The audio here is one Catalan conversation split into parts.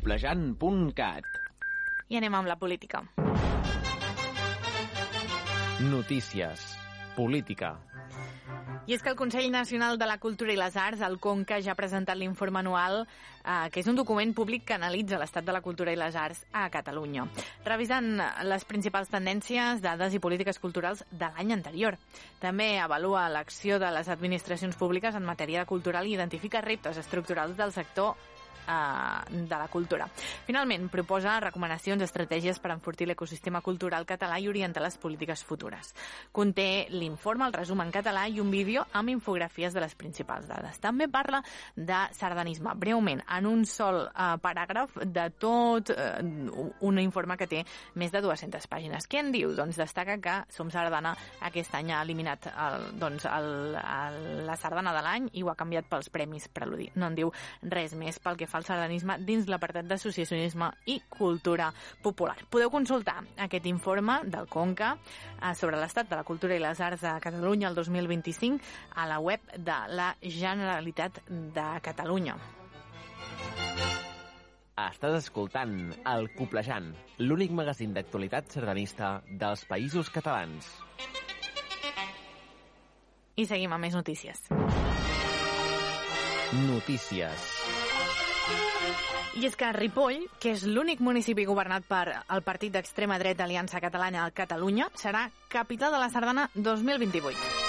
Coplejant.cat. I anem amb la política. Notícies. Política. I és que el Consell Nacional de la Cultura i les Arts, el CONCA, ja ha presentat l'informe anual, que és un document públic que analitza l'estat de la cultura i les arts a Catalunya, revisant les principals tendències, dades i polítiques culturals de l'any anterior. També avalua l'acció de les administracions públiques en matèria cultural i identifica reptes estructurals del sector de la cultura. Finalment, proposa recomanacions, estratègies per enfortir l'ecosistema cultural català i orientar les polítiques futures. Conté l'informe, el resum en català i un vídeo amb infografies de les principals dades. També parla de sardanisme, breument, en un sol paràgraf de tot un informe que té més de 200 pàgines. Què en diu? Doncs destaca que Som Sardana aquest any ha eliminat la sardana de l'any i ho ha canviat pels Premis Preludi. No en diu res més pel que fa al sardanisme dins l'apartat d'associacionisme i cultura popular. Podeu consultar aquest informe del CONCA sobre l'estat de la cultura i les arts a Catalunya el 2025 a la web de la Generalitat de Catalunya. Estàs escoltant El Coplejant, l'únic magazín d'actualitat sardanista dels Països Catalans. I seguim amb més notícies. Notícies. I és que Ripoll, que és l'únic municipi governat per el partit d'extrema dreta Aliança Catalana a Catalunya, serà capital de la sardana 2028.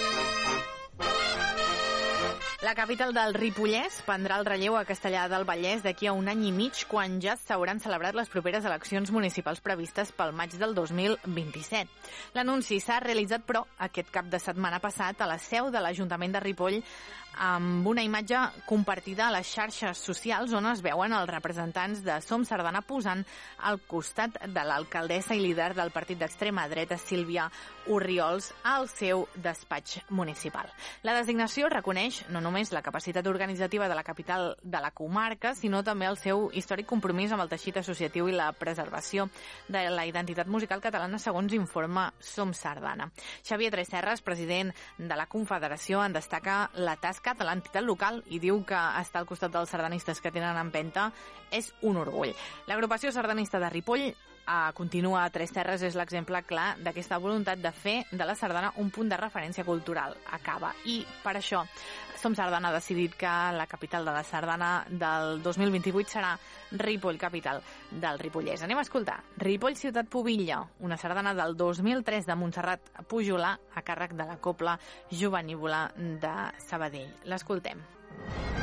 La capital del Ripollès prendrà el relleu a Castellar del Vallès d'aquí a un any i mig, quan ja s'hauran celebrat les properes eleccions municipals previstes pel maig del 2027. L'anunci s'ha realitzat, però, aquest cap de setmana passat a la seu de l'Ajuntament de Ripoll, amb una imatge compartida a les xarxes socials on es veuen els representants de Som Sardana posant al costat de l'alcaldessa i líder del partit d'extrema dreta Sílvia Orriols al seu despatx municipal. La designació reconeix no només la capacitat organitzativa de la capital de la comarca, sinó també el seu històric compromís amb el teixit associatiu i la preservació de la identitat musical catalana, segons informa Som Sardana. Xavier Tresserras, president de la Confederació, en destaca la tasca de l'entitat local i diu que estar al costat dels sardanistes que tenen empenta és un orgull. L'agrupació sardanista de Ripoll, continua a Tres Terres, és l'exemple clar d'aquesta voluntat de fer de la sardana un punt de referència cultural. Acaba. I per això Som Sardana ha decidit que la capital de la sardana del 2028 serà Ripoll, capital del Ripollès. Anem a escoltar Ripoll Ciutat Pubilla, una sardana del 2003 de Montserrat Pujolà a càrrec de la Cobla Jovenívola de Sabadell. L'escoltem.